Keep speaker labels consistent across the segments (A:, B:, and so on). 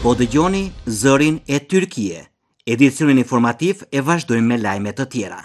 A: Po dëgjoni zërin e Tyrkie. Edicionin informativ e vazhdojmë me lajme të tjera.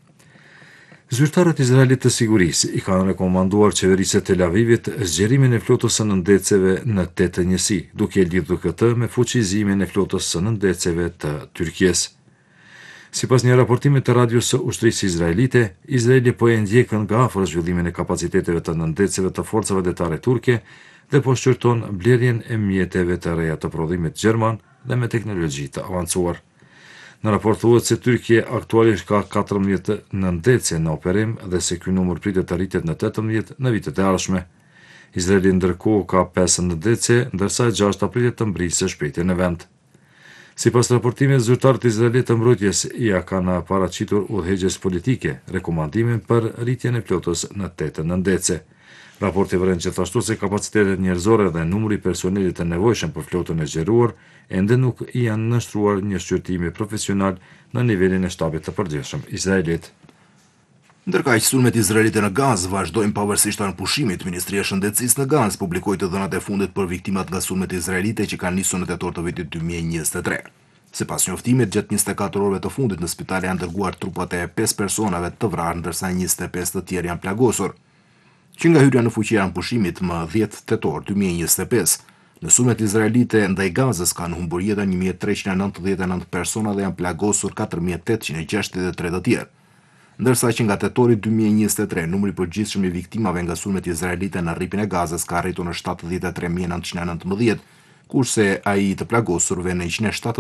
B: Zyrtarët izraelit të sigurisë i kanë rekomanduar qeverisë Tel Avivit zgjerimin e flotës së nëndeceve në Tetë Njësi, duke lidhur këtë me fuqizimin e flotës së nëndeceve të Tyrkisë. Sipas një raportimi të radios së ushtrisë izraelite, Izraeli po e ndjekën nga afër zhvillimin e kapaciteteve të nëndeceve të forcave detare turke dhe po shqyrton blerjen e mjeteve të reja të prodhimit gjerman dhe me teknologji të avancuar. Në raport thuhet se Tyrkia aktualisht ka 14 nëndece në operim dhe se ky numër pritet të rritet në 18 në vitet e ardhshme. Izraeli ndërkohë ka 5 nëndece, ndërsa e 6 pritet të mbrisë së shpejti në vend. Sipas raportimit, zyrtarët izraelitë të mbrojtjes ja kanë paraqitur udhëheqjes politike rekomandimin për rritjen e flotës në 8 nëndece. Raporti vëren gjithashtu se kapacitetet njerëzore dhe numri i personelit të nevojshëm për flotën e zgjeruar ende nuk i janë nështruar një shqyrtimi profesional në nivelin e shtabit të përgjithshëm izraelit.
C: Ndërkaq sulmet izraelite në Gazë vazhdojnë pavarësisht anë pushimit. Ministria e Shëndetësisë në Gazë publikoi të dhënat e fundit për viktimat nga sulmet izraelite që kanë nisur në tetor të vitit 2023. Sipas njoftimit, gjatë 24 orëve të fundit në spital janë dërguar trupat e 5 personave të vrarë, ndërsa 25 të tjerë janë plagosur. Që nga hyrja në fuqi e pushimit më 10 tetor 2025, në sulmet izraelite ndaj Gazës kanë humbur jetën 1399 persona dhe janë plagosur 4863 të tjerë. Ndërsa që nga tetori 2023, numri përgjithshëm i viktimave nga sulmet izraelite në rripin e Gazës ka arritur në 73.919, kurse ai të plagosurve në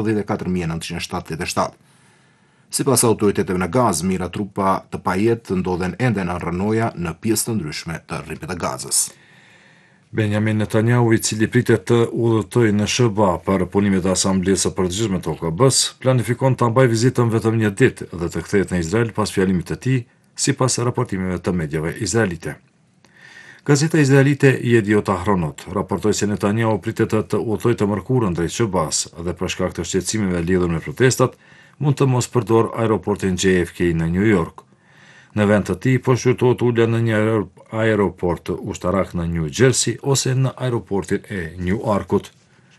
C: 174.977. Sipas autoriteteve në Gazë, mira trupa të pajet ndodhen ende në rënoja në pjesë të ndryshme të rripit të Gazës.
B: Benjamin Netanyahu, i cili pritet të udhëtojë në SBA për punimet e asamblesë së përgjithshme të OKB-s, planifikon ta mbajë vizitën vetëm një ditë dhe të kthehet në Izrael pas fjalimit të tij, sipas raportimeve të mediave izraelite. Gazeta izraelite Yediot Ahronot raportoi se Netanyahu pritet të udhëtojë të mërkurën drejt SBA-s dhe për shkak të shqetësimeve lidhur me protestat, mund të mos përdor aeroportin JFK në New York. Në vend të tij po shqyrtohet ulja në një aeroport ushtarak në New Jersey ose në aeroportin e New Yorkut.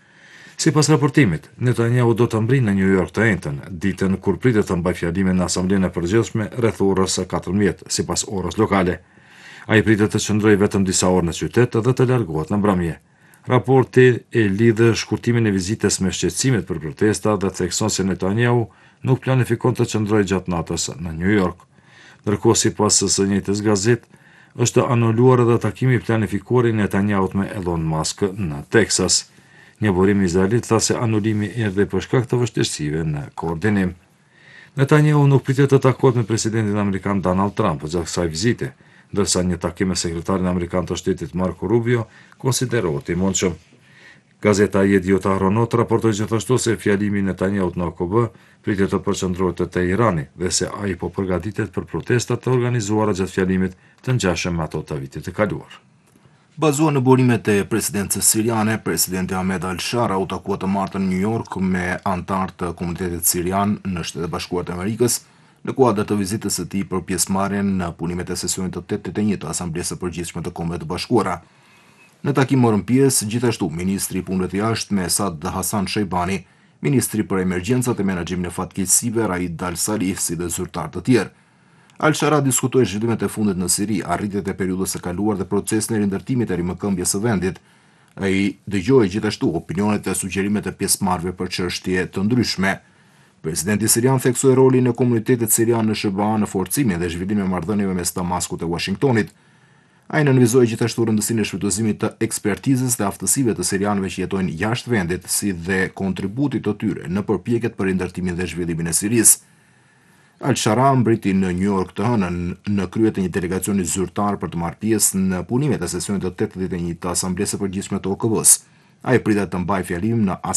B: Sipas raportimit, Netanyahu do të mbrijë në New York të njëjtën ditën kur pritet të mbajë fjalimin në Asamblenë e Përgjithshme rreth orës 14, sipas orës lokale. Ai pritet të qëndrojë vetëm disa orë në qytet dhe të largohet në mbrëmje. Raporti e lidh shkurtimin e vizitës me shqetësimet për protesta dhe thekson se Netanyahu nuk planifikon të qëndrojë gjatë natës në New York. Ndërkohë, sipas së njëjtës gazetë, është anuluar edhe takimi planifikuar i Netanyahut me Elon Musk në Texas. Një burim izraelit tha se anulimi erdhi për shkak të vështirësive në koordinim. Netanyahu nuk pritet të takohet me presidentin amerikan Donald Trump gjatë kësaj vizite, ndërsa një takim me sekretarin amerikan të shtetit Marco Rubio konsiderohet i mundshëm. Gazeta Yediot Ahronot raportoi gjithashtu se fjalimi i Netanyahut në OKB pritet të përqendrohet te Irani dhe se ai po përgatitet për protestat të organizuara gjatë fjalimit të ngjashëm me ato të vitit të kaluar.
C: Bazuar në burimet e presidencës siriane, presidenti Ahmed al-Shara u takua të martën në New York me anëtar të komunitetit sirian në Shtetet Bashkuara të Amerikës në kuadër të vizitës së tij për pjesëmarrjen në punimet e sesionit të 81 të Asamblesë së Përgjithshme të Kombeve të Bashkuara. Në takim morën pjesë gjithashtu ministri i punëve të jashtme Saad Hassan Shejbani, ministri për emergjencat e menaxhimin e fatkeqësive Raid Al-Salih si dhe zyrtar të tjerë. Al-Shara diskutoi zhvillimet e fundit në Siri, arritjet e periudhës së kaluar dhe procesin e rindërtimit e rimëkëmbjes së vendit. Ai dëgjoi gjithashtu opinionet dhe sugjerimet e pjesëmarrëve për çështje të ndryshme. Presidenti sirian theksoi rolin e komunitetit sirian në SBA në forcimin dhe zhvillimin e marrëdhënieve mes Damaskut e Washingtonit. Ai nënvizoi gjithashtu rëndësinë e shfrytëzimit të ekspertizës dhe aftësive të sirianëve që jetojnë jashtë vendit, si dhe kontributit të tyre në përpjekjet për rindërtimin dhe zhvillimin e Sirisë. Al-Shara mbriti në New York të hënën në krye të një delegacioni zyrtar për të marrë pjesë në punimet e sesionit të 81 të Asamblesë së Përgjithshme të OKB-s. Ai pritet të mbajë fjalim në